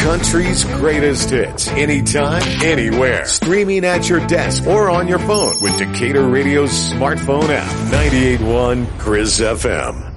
country's greatest hits. Anytime, anywhere. Streaming at your desk or on your phone with Decatur Radio's smartphone app. 98.1 Chris FM.